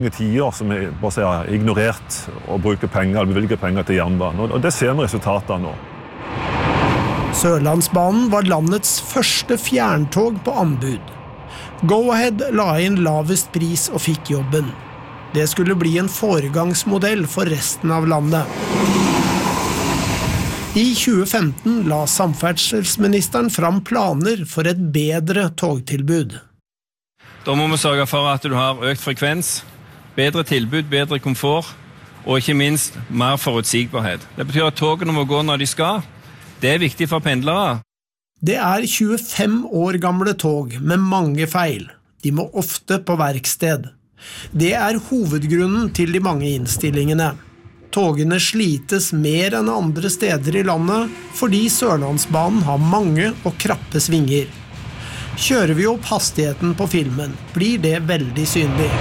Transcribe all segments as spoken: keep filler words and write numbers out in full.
tiår som er bare så er ignorert å bruke penger, bevilge penger til jernbanen, og det ser vi resultatet av nå. Sørlandsbanen var landets første fjerntog på anbud. Go-Ahead la inn lavest pris og fikk jobben. Det skulle bli en foregangsmodell for resten av landet. I tjue femten la samferdselsministeren fram planer for et bedre togtilbud. Da må vi sørge for at du har økt frekvens, bedre tilbud, bedre komfort, og ikke minst mer forutsigbarhet. Det betyr at togene må gå når de skal. Det er viktig for pendlere. Det er tjuefem år gamle tog med mange feil. De må ofte på verksted. Det er hovedgrunnen til de mange innstillingene. Togene slites mer enn andre steder i landet fordi Sørlandsbanen har mange og krappe svinger. Kjører vi opp hastigheten på filmen, blir det veldig synlig.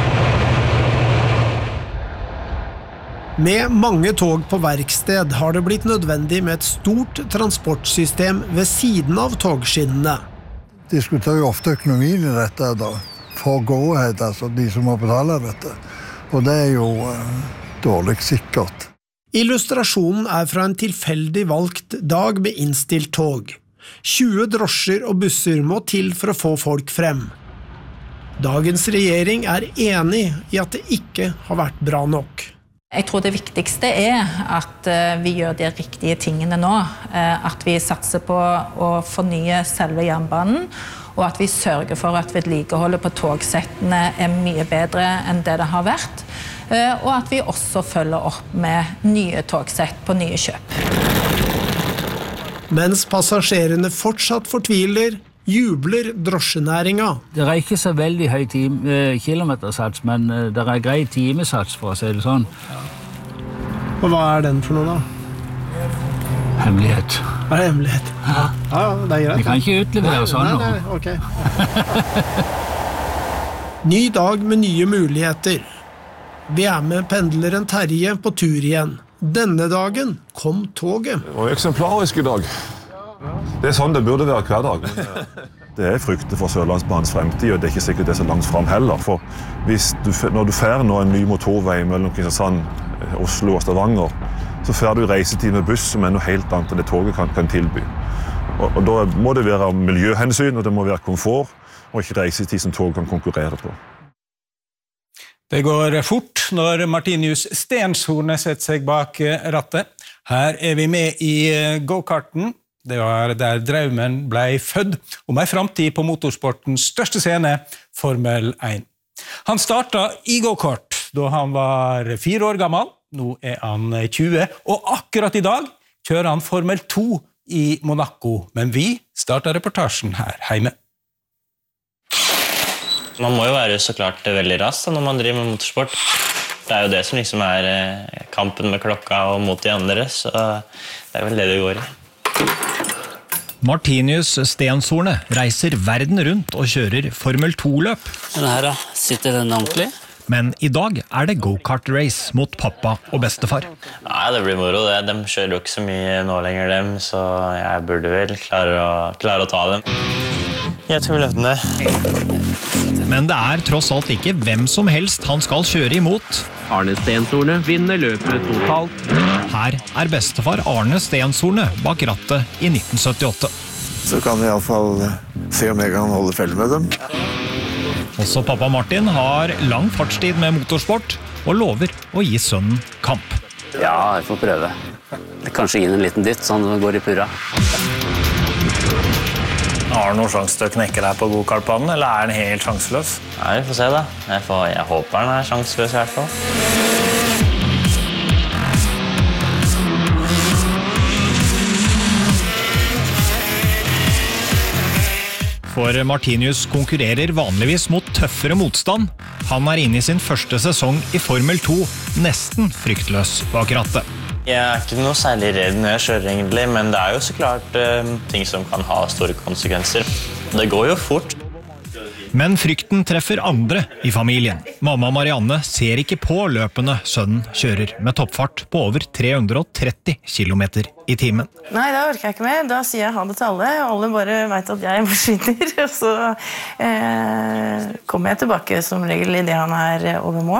Med mange tog på verksted har det blitt nødvendig med et stort transportsystem ved siden av togskinnene. Diskuterer jo ofte økonomien i dette da, for Go-Ahead, altså de som må betale dette. Og det er jo uh, dårlig sikkert. Illustrasjonen er fra en tilfeldig valgt dag med innstilt tog. tjue drosjer og busser må til for å få folk frem. Dagens regjering er enig i at det ikke har vært bra nok. Jeg tror det viktigste er at vi gjør de riktige tingene nå. At vi satser på å fornye selve jernbanen, og at vi sørger for at vedlikeholdet på togsettene er mye bedre enn det det har vært, og at vi også følger opp med nye togsett på nye kjøp. Mens passasjerene fortsatt fortviler, jubler drosjenæringa. Det er ikke så veldig høy time, kilometersats, men det er grei timesats for å si det sånn. Og hva er den for noe da? Hemmelighet. Er det hemmelighet? Ja, ja det er greit. Vi kan ikke utlevere sånn nå. Nei, nei, ok. Ny dag med nye muligheter. Vi er med pendleren Terje på tur igjen. Denne dagen kom toget. Det var eksemplarisk i dag. Det er sånn det burde være hver dag. Det er frykte for Sørlandsbanens fremtid, og det er ikke sikkert det er så langt frem heller. For hvis du, når du fer nå en ny motorvei mellom Kristiansand, Oslo og Stavanger, så fer du reisetid med buss som er noe helt annet enn det toget kan, kan tilby. Og, og da må det være miljøhensyn, og det må være komfort, og ikke reisetid som toget kan konkurrere på. Det går fort når Martinius Stenshorne setter seg bak rattet. Her er vi med i go-karten. Det var der drømmen ble født om en framtid på motorsportens største scene, Formel én. Han startet i go-kart da han var fire år gammel. Nå er han tjue, og akkurat i dag kjører han Formel to i Monaco. Men vi starter reportasjen her hjemme. Man må jo være så klart veldig rask når man driver med motorsport. Det er jo det som liksom er kampen med klokka og mot de andre, så det er vel det det går i. Martinius Stenshorne reiser verden rundt og kjører Formel to-løp. Den her da, sitter den ordentlig? Men i dag er det go-kart-race mot pappa og bestefar. Nei, det blir moro det. De kjører jo ikke så mye nå lenger dem, så jeg burde vel klare å, klare å ta dem. Jeg tror vi løpte ned. Men det er tross alt ikke hvem som helst han skal kjøre imot. Arne Stenshorne vinner løpet totalt. Her er bestefar Arne Stenshorne bak rattet i nitten syttiåtte. Så kan vi i alle fall se om jeg kan holde felle med dem. Også pappa Martin har lang fartstid med motorsport og lover å gi sønnen kamp. Ja, jeg får prøve. Kanskje gi den en liten dytt, sånn at den går i purra. Har du noen sjanse til å knekke deg på go-kartbanen, eller er den helt sjanseløs? Nei, vi får se da. Jeg, får, jeg håper den er sjanseløs i hvert fall. For Martinius konkurrerer vanligvis mot tøffere motstand. Han er inne i sin første sesong i Formel to, nesten fryktløs bak rattet. Jeg er ikke noe særlig redd når jeg kjører egentlig, men det er jo så klart uh, ting som kan ha store konsekvenser. Det går jo fort. Men frykten treffer andre i familien. Mamma Marianne ser ikke på løpene sønnen kjører med toppfart på over tre hundre og tretti kilometer i timen. Nei, det orker jeg ikke mer. Da sier jeg ha det til alle. Alle bare vet at jeg forsvinner, og så eh, kommer jeg tilbake som regel i det han er over mål.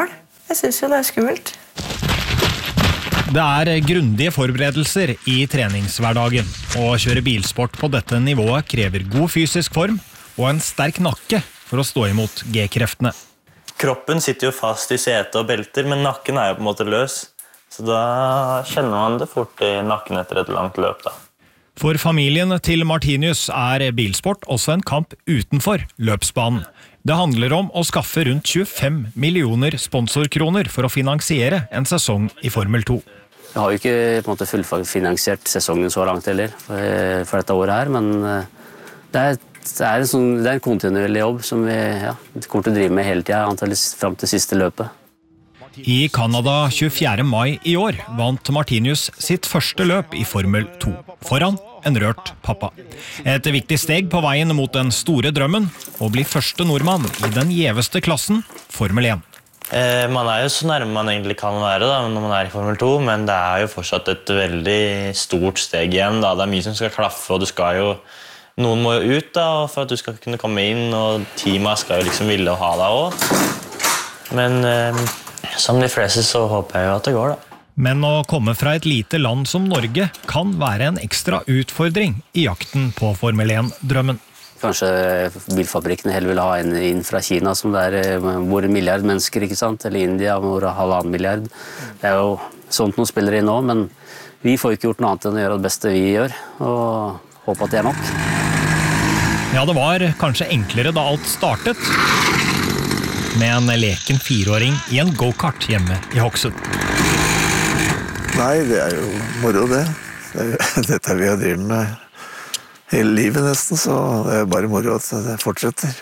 Jeg synes jo det er skummelt. Det er grundige forberedelser i treningshverdagen. Å kjøre bilsport på dette nivået krever god fysisk form og en sterk nakke for å stå imot G-kreftene. Kroppen sitter jo fast i sete og belter, men nakken er jo på en måte løs. Så da kjenner man det fort i nakken etter et langt løp da. For familien til Martinius er bilsport også en kamp utenfor løpsbanen. Det handler om å skaffe rundt tjuefem millioner sponsorkroner for å finansiere en sesong i Formel to. Jeg har jo ikke på en måte fullfinansiert sesongen så langt heller for, for dette året her, men det er, det er, en, sånn, det er en kontinuerlig jobb som vi ja, kommer til å drive med hele tiden, antallet frem til siste løpet. I Canada tjuefjerde mai i år vant Martinius sitt første løp i Formel to, foran en rørt pappa. Et viktig steg på veien mot den store drømmen, å bli første nordmann i den gjeveste klassen, Formel én. Eh, man er jo så nærme man egentlig kan være da, når man er i Formel to, men det er jo fortsatt et veldig stort steg igjen. Da. Det er mye som skal klaffe, og du skal jo, noen må jo ut da, for at du skal kunne komme inn, og teamet skal jo liksom ville ha deg også. Men eh, som de fleste så håper jeg jo at det går da. Men å komme fra et lite land som Norge kan være en ekstra utfordring i jakten på Formel én-drømmen. Kanskje bilfabrikkene heller vil ha en inn fra Kina, som der bor en milliard mennesker, ikke sant? Eller India, hvor det er halvannen milliard. Det er jo sånt noen spiller i nå, men vi får ikke gjort noe annet enn å gjøre det beste vi gjør, og håper at det er nok. Ja, det var kanskje enklere da alt startet, med en leken fireåring i en go-kart hjemme i Hokksund. Nei, det er jo moro det. Det er jo dette vi har drevet med hele livet nesten, så det er bare moro at det fortsetter.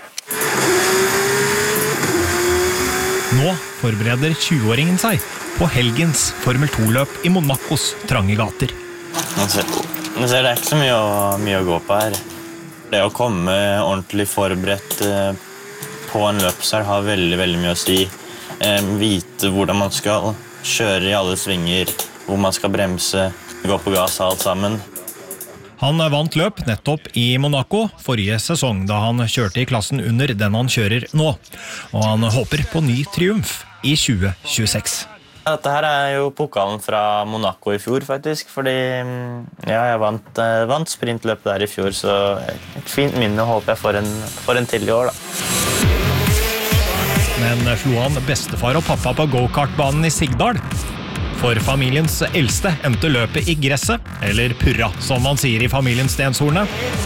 Nå forbereder tjueåringen seg på helgens Formel to-løp i Monacos trange gater. Man ser, man ser det er ikke så mye å, mye å gå på her. Det å komme ordentlig forberedt på en løpsær har veldig, veldig mye å si. Eh, vite hvordan man skal kjøre i alle svinger, hvor man skal bremse, gå på gass alt sammen. Han vant løp nettopp i Monaco forrige sesong, da han kjørte i klassen under den han kjører nå. Og han håper på ny triumf i tjue tjueseks. Dette her er jo pokalen fra Monaco i fjor, faktisk, fordi ja, jeg vant, vant sprintløp der i fjor, så et fint minne håper jeg for en, for en til i år, da. Men slo han bestefar og pappa på go-kartbanen i Sigdal? For familiens eldste endte løpet i gresset, eller purra, som man sier i familien Stenshorne.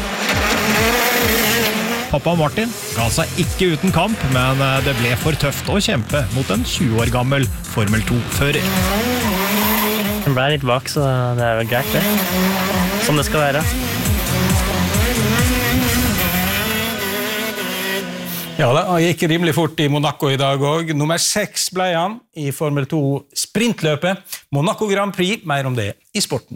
Pappa Martin ga seg ikke uten kamp, men det ble for tøft å kjempe mot en tjue år gammel Formel to-fører. Den ble litt bak, så det er vel greit det. Som det skal være. Ja, det gikk rimelig fort i Monaco i dag også. Nummer seks ble han i Formel to sprintløpet. Monaco Grand Prix, mer om det i sporten.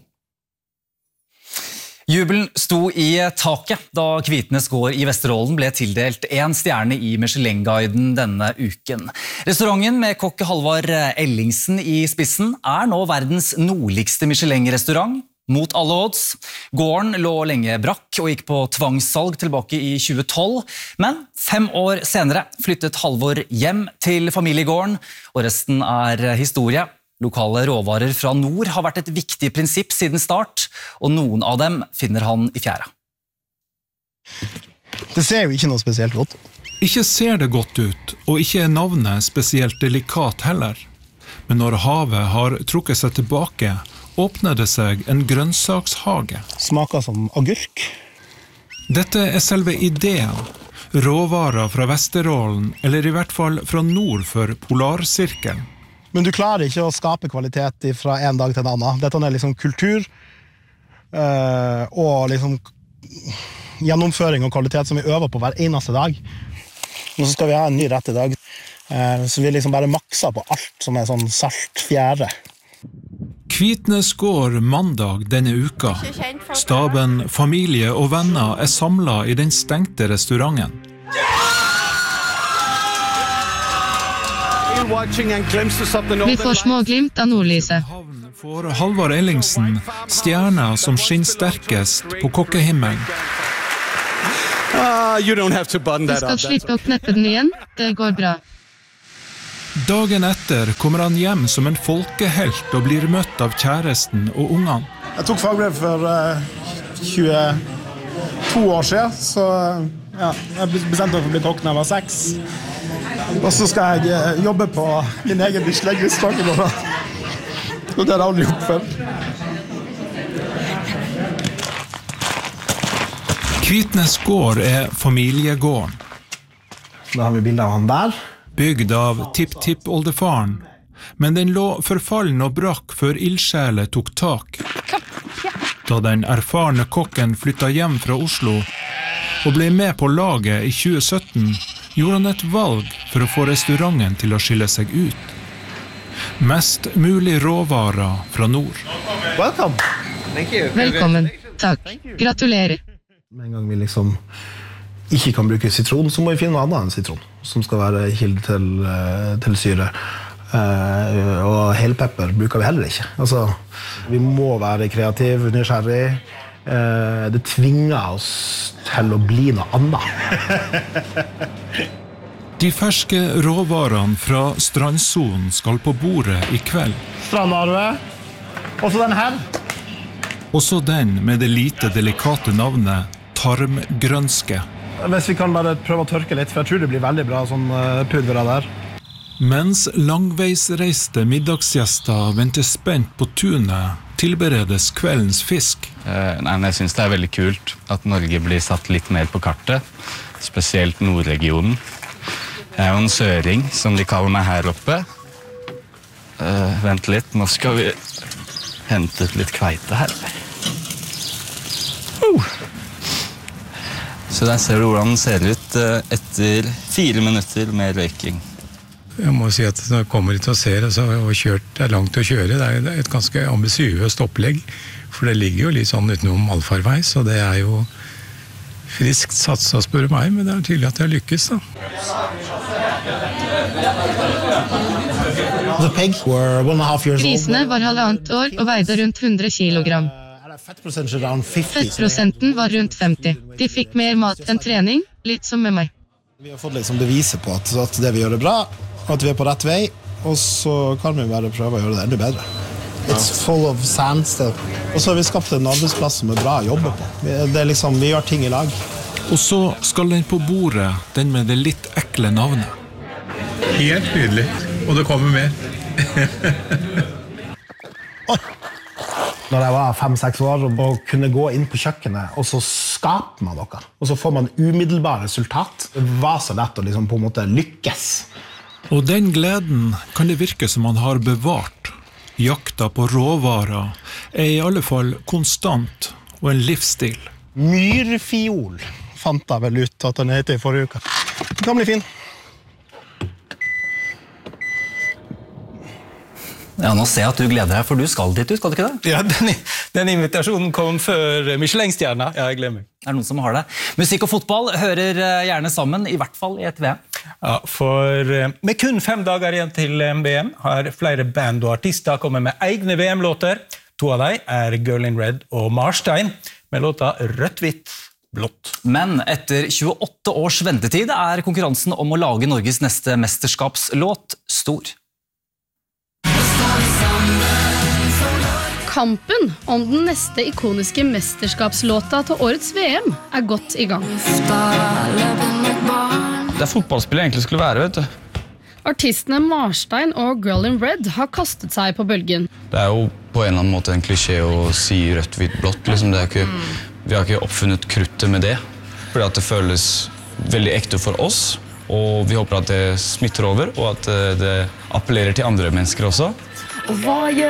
Jubelen sto i taket da Kvitnes gård i Vesterålen ble tildelt en stjerne i Michelin-guiden denne uken. Restauranten med kokke Halvard Ellingsen i spissen er nå verdens nordligste Michelin-restaurant, mot alle odds. Gården lå lenge brakk og gikk på tvangssalg tilbake i tjue tolv, men fem år senere flyttet Halvor hjem til familiegården, og resten er historie. Lokale råvarer fra nord har vært et viktig prinsipp siden start, og noen av dem finner han i fjæra. Det ser jo ikke noe spesielt godt. Ikke ser det godt ut, og ikke er navnet spesielt delikat heller. Men når havet har trukket seg tilbake, åpner det seg en grønnsakshage. Smaker som agurk. Dette er selve ideen. Råvarer fra Vesterålen, eller i hvert fall fra nord for Polarsirkelen. Men du klarer ikke å skape kvalitet fra en dag til en annen. Dette er liksom kultur øh, og liksom gjennomføring og kvalitet som vi øver på hver eneste dag. Og så skal vi ha en ny rett i dag. Øh, så vi liksom bare makser på alt som er sånn salt fjære. Kvitnes går mandag denne uka. Staben, familie og venner er samlet i den stengte restauranten. Vi får småglimt av nordlyset. For Halvard Ellingsen, stjerna som skinner sterkest på kokkehimmelen. Du skal slippe å kneppe den igjen, det går bra. Dagen etter kommer han hjem som en folkehelt og blir møtt av kjæresten og ungene. Jeg tok fagbrev for uh, tjueto år siden, så ja, jeg bestemte meg for å bli kokk når jeg var seks. Og så skal jeg uh, jobbe på min egen Michelin-restaurant i morgen. Og det har jeg aldri gjort før. Kvitnes gård er familiegården. Da har vi bildet av han der. Bygd av tipp-tipp-oldefaren, men den lå forfallen og brakk før ildsjælet tok tak. Da den erfarne kokken flyttet hjem fra Oslo og ble med på laget i tjue sytten, gjorde han et valg for å få restauranten til å skille seg ut. Mest mulig råvarer fra nord. Welcome. Velkommen. Takk. Gratulerer. Med en gang vi liksom ikke kan bruke sitron, så må vi finne noe annet enn sitron, som skal være kilde til, til syre. Uh, og helpepper bruker vi heller ikke. Altså, vi må være kreative, nysgjerrig. Uh, det tvinger oss til å bli noe annet. De ferske råvarene fra strandsonen skal på bordet i kveld. Strandarve. Også den her. Også den med det lite delikate navnet tarmgrønske. Hvis vi kan bare prøve å tørke litt, for jeg tror det blir veldig bra sånn pudver av der. Mens langveisreiste middagsgjester venter spent på tunet, tilberedes kveldens fisk. Eh, nei, jeg synes det er veldig kult at Norge blir satt litt mer på kartet, spesielt nordregionen. Jeg er jo en søring, som de kaller meg her oppe. Eh, vent litt, nå skal vi hente litt kveite her. Uh. Så der ser du hvordan den ser ut etter fire minutter med røyking. Jeg må si at når jeg kommer hit og ser det, så har jeg kjørt, det er langt å kjøre. Det er et ganske ambisiøst opplegg, for det ligger jo litt sånn utenom allfarvei, så det er jo friskt satsa, spør meg, men det er tydelig at jeg har lykkes da. Grisene var halvannet år og veide rundt hundre kilogram. Fettprosenten var rundt femti. De fikk mer mat enn trening, litt som med meg. Vi har fått liksom beviset på at, at det vi gjør er bra, at vi er på rett vei, og så kan vi bare prøve å gjøre det enda bedre. It's full of sand still. Og så har vi skapt en arbeidsplass som er bra å jobbe på. Det er liksom, vi gjør ting i lag. Og så skal den på bordet, den med det litt ekle navnet. Helt nydelig, og det kommer mer. Oi! Når jeg var fem-seks år og kunne gå inn på kjøkkenet, og så skaper man noe, og så får man umiddelbar resultat. Det var så lett å liksom på en måte lykkes. Og den gleden kan det virke som man har bevart. Jakta på råvarer er i alle fall konstant og en livsstil. Myrfiol fant jeg vel ut at den heter i forrige uke. Det kan bli fin. Ja, nå ser jeg at du gleder deg, for du skal dit ut, skal du ikke det? Ja, den, den invitasjonen kom før Michelin-stjerna. Ja, jeg glemmer. Det er noen som har det. Musikk og fotball hører gjerne sammen, i hvert fall i et V M. Ja, for med kun fem dager igjen til V M har flere band og artister kommet med egne V M-låter. To av dem er Girl in Red og Marstein, med låta Rødt, Hvitt, Blått. Men etter tjueåtte års ventetid er konkurransen om å lage Norges neste mesterskapslåt stor. Kampen om den neste ikoniske mesterskapslåta til årets V M er godt i gang. Det er fotballspill egentlig skulle være, vet du. Artistene Marstein og Girl in Red har kastet seg på bølgen. Det er jo på en eller annen måte en klisjé å si rødt, hvitt, blått. Liksom. Det er ikke, vi har ikke oppfunnet kruttet med det, fordi at det føles veldig ekte for oss, og vi håper at det smitter over, og at det appellerer til andre mennesker også. Hva gjør